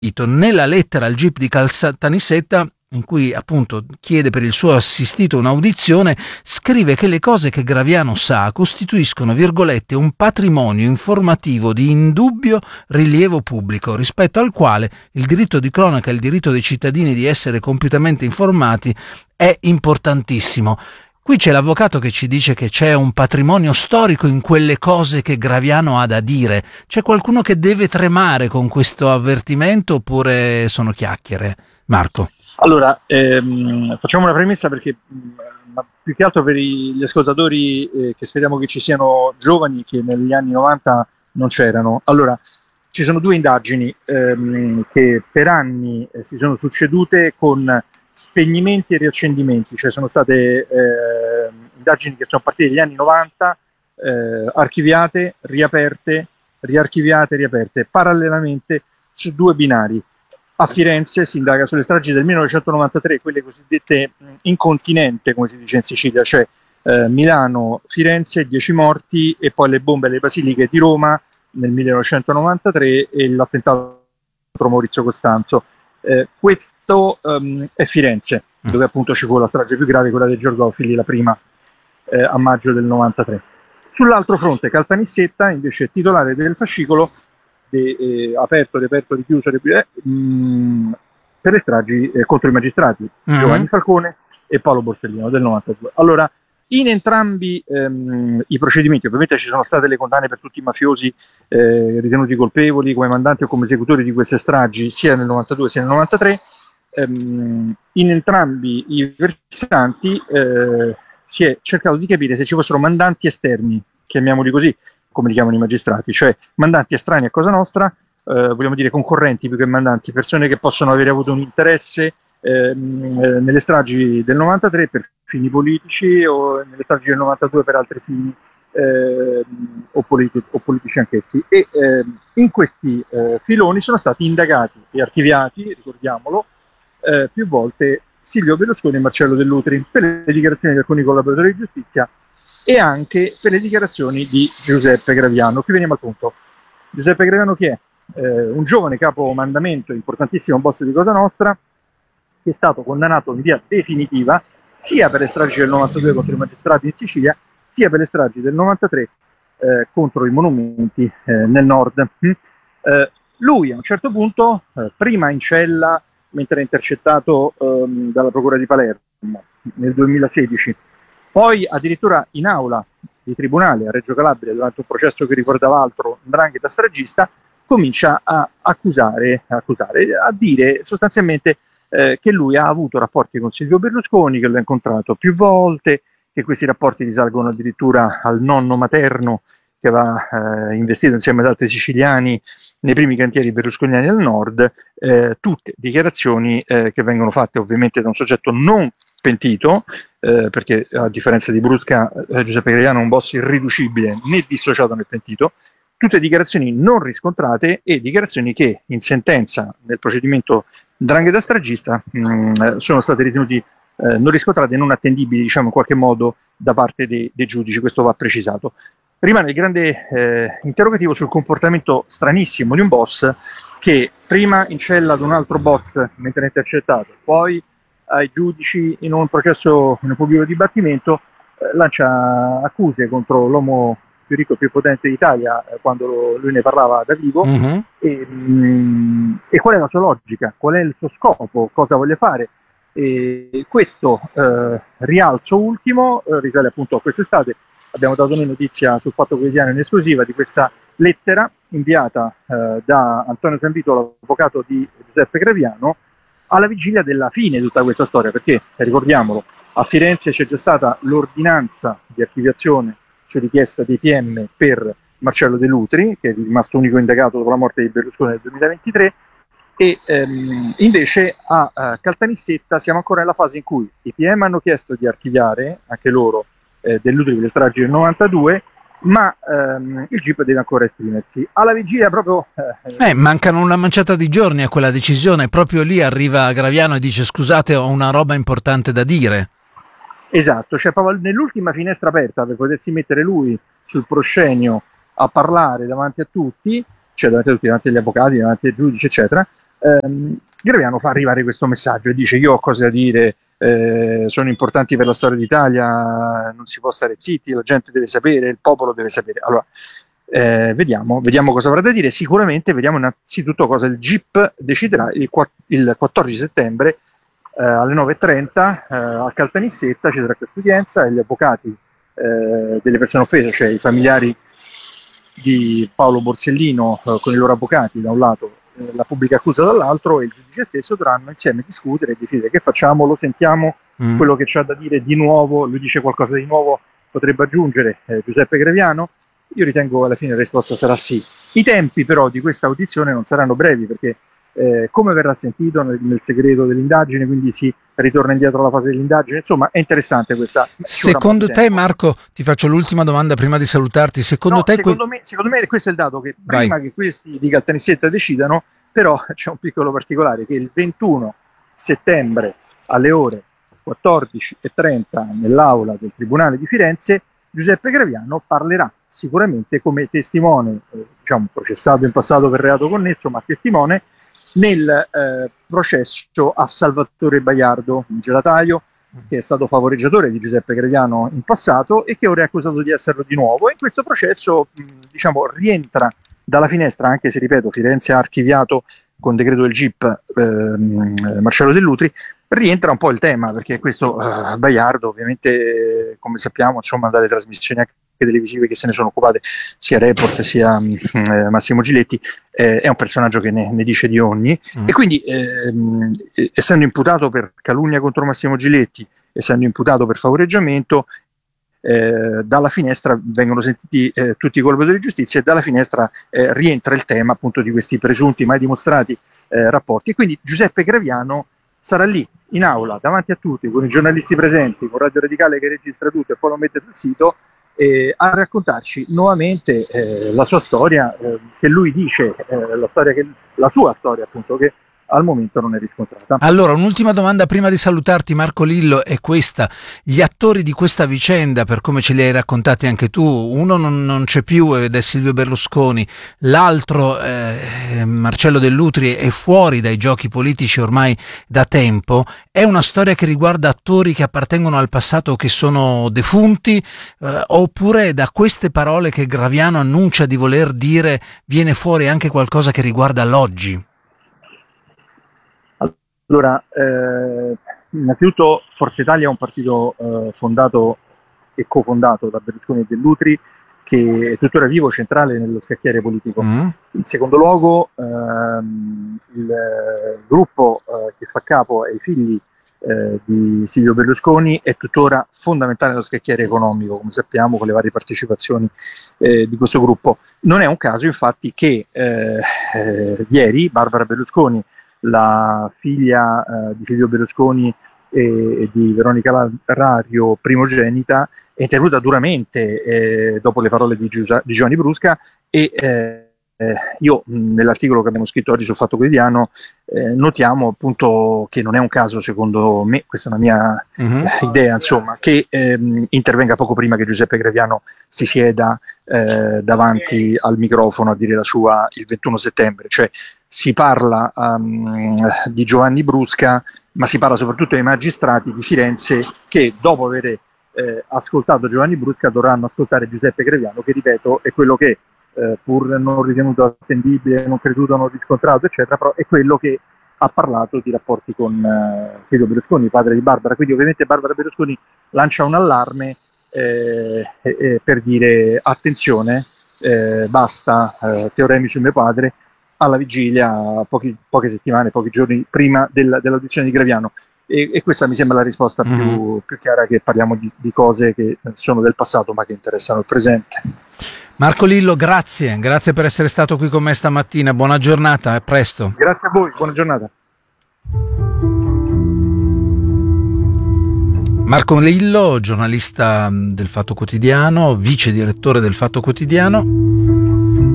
nella lettera al GIP di Caltanissetta, in cui appunto chiede per il suo assistito un'audizione, scrive che le cose che Graviano sa costituiscono, virgolette, un patrimonio informativo di indubbio rilievo pubblico, rispetto al quale il diritto di cronaca e il diritto dei cittadini di essere compiutamente informati è importantissimo. Qui c'è l'avvocato che ci dice che c'è un patrimonio storico in quelle cose che Graviano ha da dire. C'è qualcuno che deve tremare con questo avvertimento oppure sono chiacchiere? Marco. Allora, facciamo una premessa perché ma più che altro per gli ascoltatori che speriamo che ci siano giovani che negli anni 90 non c'erano. Allora, ci sono due indagini che per anni si sono succedute con spegnimenti e riaccendimenti, cioè sono state indagini che sono partite negli anni 90, archiviate, riaperte, riarchiviate, riaperte, parallelamente su due binari. A Firenze si indaga sulle stragi del 1993, quelle cosiddette in continente, come si dice in Sicilia, cioè Milano, Firenze, 10 morti, e poi le bombe alle basiliche di Roma nel 1993 e l'attentato contro Maurizio Costanzo. Questo è Firenze, dove appunto ci fu la strage più grave, quella dei Giorgofili, la prima a maggio del 93. Sull'altro fronte, Caltanissetta, invece, titolare del fascicolo aperto, riaperto, richiuso per le stragi contro i magistrati, Giovanni Falcone e Paolo Borsellino del 92. Allora, in entrambi i procedimenti, ovviamente ci sono state le condanne per tutti i mafiosi ritenuti colpevoli come mandanti o come esecutori di queste stragi, sia nel 92 sia nel 93. In entrambi i versanti si è cercato di capire se ci fossero mandanti esterni, chiamiamoli così, come li chiamano i magistrati, cioè mandanti estranei a Cosa Nostra, vogliamo dire concorrenti più che mandanti, persone che possono avere avuto un interesse nelle stragi del 93 per fini politici o nelle stragi del 92 per altri fini o politici anch'essi. E in questi filoni sono stati indagati e archiviati, ricordiamolo, più volte Silvio Berlusconi e Marcello Dell'Utri per le dichiarazioni di alcuni collaboratori di giustizia e anche per le dichiarazioni di Giuseppe Graviano. Qui veniamo al punto. Giuseppe Graviano chi è? Un giovane capo mandamento, importantissimo boss di Cosa Nostra, che è stato condannato in via definitiva sia per le stragi del 92 contro i magistrati in Sicilia, sia per le stragi del 93 contro i monumenti nel nord. Lui a un certo punto, prima in cella mentre è intercettato dalla Procura di Palermo nel 2016, poi addirittura in aula di tribunale a Reggio Calabria durante un processo che ricordava altro, 'ndrangheta stragista, comincia a accusare, a dire sostanzialmente che lui ha avuto rapporti con Silvio Berlusconi, che lo ha incontrato più volte, che questi rapporti risalgono addirittura al nonno materno che aveva investito insieme ad altri siciliani nei primi cantieri berlusconiani al nord, tutte dichiarazioni che vengono fatte ovviamente da un soggetto non pentito, perché a differenza di Brusca, Giuseppe Graviano è un boss irriducibile, né dissociato né pentito, tutte dichiarazioni non riscontrate e dichiarazioni che in sentenza nel procedimento 'ndrangheta stragista sono state ritenute non riscontrate e non attendibili, diciamo in qualche modo, da parte dei giudici. Questo va precisato. Rimane il grande interrogativo sul comportamento stranissimo di un boss che prima in cella ad un altro boss mentre è intercettato, poi ai giudici in un processo, in un pubblico dibattimento, lancia accuse contro l'uomo più ricco e più potente d'Italia quando lui ne parlava da vivo. E qual è la sua logica, qual è il suo scopo, cosa voglia fare. E questo rialzo ultimo risale appunto a quest'estate. Abbiamo dato noi notizia sul Fatto Quotidiano in esclusiva di questa lettera inviata da Antonio Sanvito, l'avvocato di Giuseppe Graviano, alla vigilia della fine di tutta questa storia, perché ricordiamolo, a Firenze c'è già stata l'ordinanza di archiviazione su richiesta dei PM per Marcello Dell'Utri, che è rimasto unico indagato dopo la morte di Berlusconi nel 2023, e invece a Caltanissetta siamo ancora nella fase in cui i PM hanno chiesto di archiviare anche loro Dell'Utri per le stragi del 92, ma il GIP deve ancora esprimersi. Alla vigilia proprio... mancano una manciata di giorni a quella decisione, proprio lì arriva Graviano e dice scusate ho una roba importante da dire. Esatto, cioè proprio nell'ultima finestra aperta per potersi mettere lui sul proscenio a parlare davanti a tutti, cioè davanti agli avvocati, davanti ai giudici eccetera, Graviano fa arrivare questo messaggio e dice: io ho cose da dire, sono importanti per la storia d'Italia, non si può stare zitti, la gente deve sapere, il popolo deve sapere. Allora, vediamo cosa avrà da dire. Sicuramente vediamo innanzitutto cosa il GIP deciderà il 14 settembre alle 9:30 a Caltanissetta. Ci sarà questa udienza e gli avvocati delle persone offese, cioè i familiari di Paolo Borsellino con i loro avvocati da un lato, la pubblica accusa dall'altro, e il giudice stesso dovranno insieme discutere e decidere che facciamo. Lo sentiamo quello che c'ha da dire di nuovo. Lui dice qualcosa di nuovo, potrebbe aggiungere Giuseppe Graviano. Io ritengo alla fine la risposta sarà sì. I tempi però di questa audizione non saranno brevi, perché come verrà sentito nel segreto dell'indagine, quindi si ritorna indietro alla fase dell'indagine. Insomma, è interessante questa. Secondo te, Marco, ti faccio l'ultima domanda prima di salutarti. Secondo me questo è il dato, che prima che questi di Caltanissetta decidano, però c'è un piccolo particolare, che il 21 settembre alle ore 14:30 nell'aula del Tribunale di Firenze Giuseppe Graviano parlerà sicuramente come testimone, processato in passato per reato connesso, ma testimone nel processo a Salvatore Baiardo, un gelataio che è stato favoreggiatore di Giuseppe Graviano in passato e che ora è accusato di esserlo di nuovo. E in questo processo rientra dalla finestra, anche se, ripeto, Firenze ha archiviato con decreto del GIP Marcello Dell'Utri, rientra un po' il tema, perché questo Baiardo, ovviamente, come sappiamo, dalle trasmissioni anche televisive che se ne sono occupate, sia Report sia Massimo Giletti, è un personaggio che ne dice di ogni, e quindi essendo imputato per calunnia contro Massimo Giletti, essendo imputato per favoreggiamento, dalla finestra vengono sentiti tutti i colpevoli di giustizia, e dalla finestra rientra il tema appunto di questi presunti mai dimostrati rapporti. E quindi Giuseppe Graviano sarà lì in aula davanti a tutti, con i giornalisti presenti, con Radio Radicale che registra tutto e poi lo mette sul sito, a raccontarci nuovamente la sua storia, che lui dice, la sua storia appunto, che al momento non è riscontrata. Allora, un'ultima domanda prima di salutarti, Marco Lillo, è questa: gli attori di questa vicenda, per come ce li hai raccontati anche tu, uno non c'è più ed è Silvio Berlusconi, l'altro Marcello Dell'Utri è fuori dai giochi politici ormai da tempo. È una storia che riguarda attori che appartengono al passato, che sono defunti, oppure da queste parole che Graviano annuncia di voler dire viene fuori anche qualcosa che riguarda l'oggi? Allora, innanzitutto Forza Italia è un partito fondato e cofondato da Berlusconi e Dell'Utri, che è tuttora vivo, centrale nello scacchiere politico. In secondo luogo, il gruppo che fa capo ai figli di Silvio Berlusconi è tuttora fondamentale nello scacchiere economico, come sappiamo, con le varie partecipazioni di questo gruppo. Non è un caso, infatti, che ieri Barbara Berlusconi, la figlia di Silvio Berlusconi e di Veronica Rario, primogenita, è intervenuta duramente dopo le parole di Giovanni Brusca, e io nell'articolo che abbiamo scritto oggi sul Fatto Quotidiano notiamo appunto che non è un caso, secondo me, questa è una mia idea, che intervenga poco prima che Giuseppe Graviano si sieda davanti al microfono a dire la sua il 21 settembre. Cioè, si parla di Giovanni Brusca, ma si parla soprattutto dei magistrati di Firenze che, dopo aver ascoltato Giovanni Brusca, dovranno ascoltare Giuseppe Graviano, che, ripeto, è quello che, pur non ritenuto attendibile, non creduto, non riscontrato, eccetera, però è quello che ha parlato di rapporti con Silvio Berlusconi, padre di Barbara. Quindi ovviamente Barbara Berlusconi lancia un allarme per dire: attenzione, basta teoremi su mio padre, alla vigilia, poche settimane, pochi giorni prima dell'audizione di Graviano. E questa mi sembra la risposta più chiara, che parliamo di cose che sono del passato ma che interessano il presente. Marco Lillo, grazie per essere stato qui con me stamattina, buona giornata, a presto. Grazie a voi, buona giornata. Marco Lillo, giornalista del Fatto Quotidiano, vice direttore del Fatto Quotidiano.